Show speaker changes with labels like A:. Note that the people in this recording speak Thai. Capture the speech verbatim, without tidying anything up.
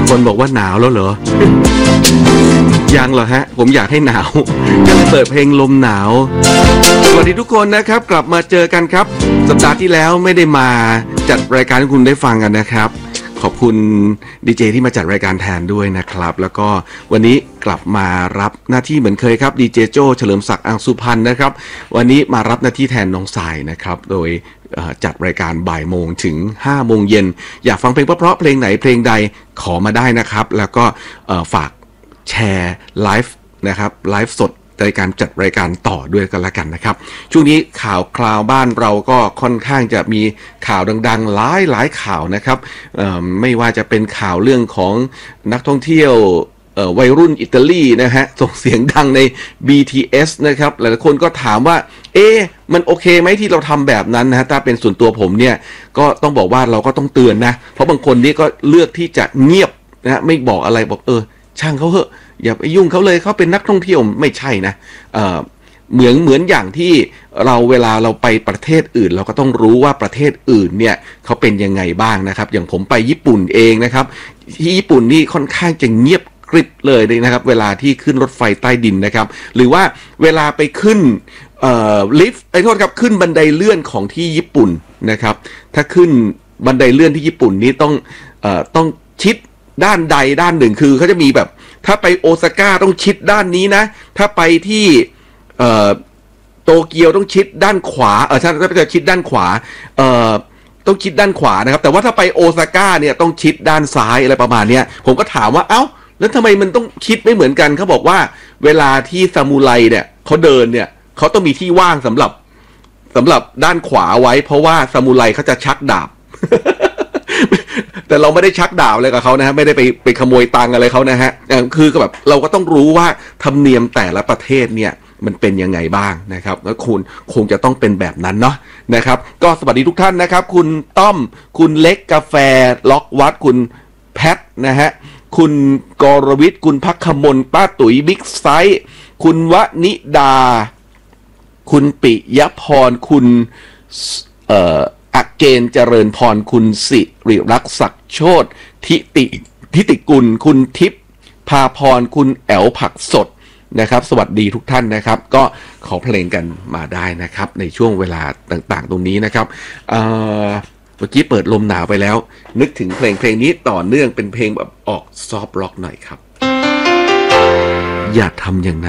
A: คนบอกว่าหนาวแล้วเหรอ ยังเหรอฮะผมอยากให้หนาวก็เลยเปิดเพลงลมหนาวสวัสดีทุกคนนะครับกลับมาเจอกันครับสัปดาห์ที่แล้วไม่ได้มาจัดรายการให้คุณได้ฟังกันนะครับขอบคุณดีเจที่มาจัดรายการแทนด้วยนะครับแล้วก็วันนี้กลับมารับหน้าที่เหมือนเคยครับดีเจโจ้เฉลิมศักดิ์อังสุพรรณนะครับวันนี้มารับหน้าที่แทนน้องสายนะครับโดยจัดรายการบ่ายโมงถึงห้าโมงเย็นอยากฟังเพลงเพราะๆเพลงไหนเพลงใดขอมาได้นะครับแล้วก็ฝากแชร์ไลฟ์นะครับไลฟ์สดในการจัดรายการต่อด้วยกันละกันนะครับช่วงนี้ข่าวคราวบ้านเราก็ค่อนข้างจะมีข่าวดังๆหลายหลายข่าวนะครับไม่ว่าจะเป็นข่าวเรื่องของนักท่องเที่ยววัยรุ่นอิตาลีนะฮะส่งเสียงดังใน บี ที เอส นะครับหลายๆคนก็ถามว่าเอ๊ะมันโอเคไหมที่เราทำแบบนั้นนะฮะถ้าเป็นส่วนตัวผมเนี่ยก็ต้องบอกว่าเราก็ต้องเตือนนะเพราะบางคนนี่ก็เลือกที่จะเงียบนะฮะไม่บอกอะไรบอกเออช่างเขาเหอะอย่าไปยุ่งเขาเลยเขาเป็นนักท่องเที่ยวไม่ใช่นะเอ่อเหมือนเหมือนอย่างที่เราเวลาเราไปประเทศอื่นเราก็ต้องรู้ว่าประเทศอื่นเนี่ยเขาเป็นยังไงบ้างนะครับอย่างผมไปญี่ปุ่นเองนะครับที่ญี่ปุ่นนี่ค่อนข้างจะเงียบกริบเลยนะครับเวลาที่ขึ้นรถไฟใต้ดินนะครับหรือว่าเวลาไปขึ้นเอ่อลิฟต์ไอ้โทษครับขึ้นบันไดเลื่อนของที่ญี่ปุ่นนะครับถ้าขึ้นบันไดเลื่อนที่ญี่ปุ่นนี่ต้องเอ่อต้องชิดด้านใดด้านหนึ่งคือเขาจะมีแบบถ้าไปโอซาก้าต้องชิดด้านนี้นะถ้าไปที่เอ่อโตเกียวต้องชิดด้านขวาเออถ้าถ้าจะชิดด้านขวาเอ่อต้องชิดด้านขวานะครับแต่ว่าถ้าไปโอซาก้าเนี่ยต้องชิดด้านซ้ายอะไรประมาณเนี้ยผมก็ถามว่าเอ้าแล้วทำไมมันต้องชิดไม่เหมือนกันเขาบอกว่าเวลาที่ซามูไรเนี่ยเขาเดินเนี่ยเขาต้องมีที่ว่างสำหรับสำหรับด้านขวาไว้เพราะว่าซามูไรเขาจะชักดาบ แต่เราไม่ได้ชักดาบอะไรกับเขานะฮะไม่ได้ไปไปขโมยตังอะไรเขานะฮะคือแบบเราก็ต้องรู้ว่าธรรมเนียมแต่ละประเทศเนี่ยมันเป็นยังไงบ้างนะครับแล้วคุณคงจะต้องเป็นแบบนั้นเนาะนะครับก็สวัสดีทุกท่านนะครับคุณต้อมคุณเล็กกาแฟล็อกวัดคุณแพทนะฮะคุณกรวิทย์คุณพักขมลป้าตุ๋ยบิ๊กไซส์คุณวนิดาคุณปิยพรคุณเอ่ออักเกณฑ์เจริญพรคุณสิริรักษ์ศักดิ์โชติทิติทิติกุลคุณทิพย์พาพรคุณแอลผักสดนะครับสวัสดีทุกท่านนะครับก็ขอเพลงกันมาได้นะครับในช่วงเวลาต่างๆตรงนี้นะครับเอ่อเมื่อกี้เปิดลมหนาวไปแล้วนึกถึงเพลงเพลงนี้ต่อเนื่องเป็นเพลงแบบออกซอฟต์ร็อกหน่อยครับอย่าทำอย่างนั้น